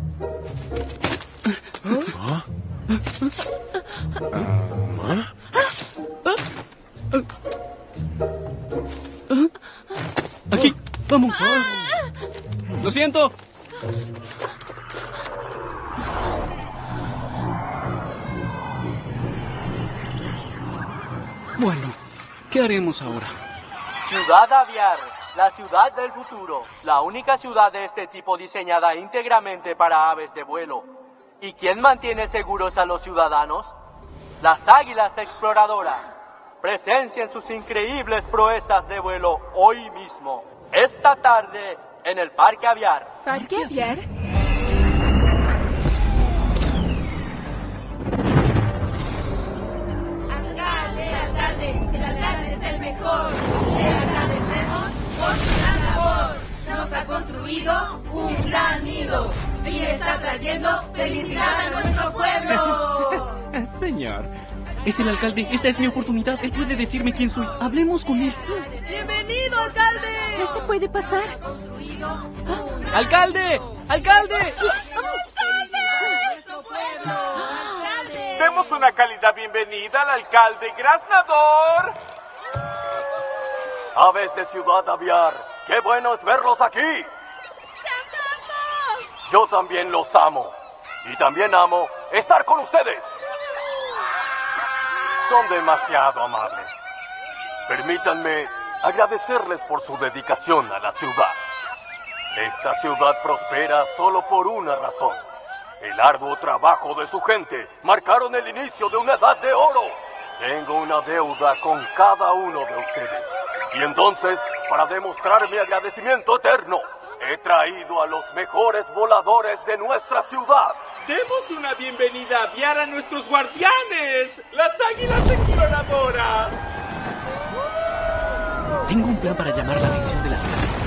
Aquí, vamos. Lo siento. Bueno, ¿qué haremos ahora? Ciudad Aviar, la ciudad del futuro. La única ciudad de este tipo diseñada íntegramente para aves de vuelo. ¿Y quién mantiene seguros a los ciudadanos? Las águilas exploradoras. Presencien sus increíbles proezas de vuelo hoy mismo, esta tarde, en el Parque Aviar. ¿Parque Aviar? Alcalde, el alcalde es el mejor. Le agradecemos por su gran labor. Nos ha construido un gran nido y está trayendo felicidad a nuestro pueblo. Señor, es el alcalde. Esta es mi oportunidad. Él puede decirme quién soy. Hablemos con él. ¡Bienvenido, alcalde! No se puede pasar. ¡Alcalde! ¡Alcalde! Demos una cálida bienvenida al alcalde graznador. Aves de Ciudad Aviar, qué bueno es verlos aquí. Yo también los amo. Y también amo estar con ustedes. Son demasiado amables. Permítanme agradecerles por su dedicación a la ciudad. Esta ciudad prospera solo por una razón. El arduo trabajo de su gente marcaron el inicio de una edad de oro. Tengo una deuda con cada uno de ustedes. Y entonces, para demostrar mi agradecimiento eterno, he traído a los mejores voladores de nuestra ciudad. Demos una bienvenida aviar a nuestros guardianes, las águilas exploradoras. Tengo un plan para llamar la atención del alcalde.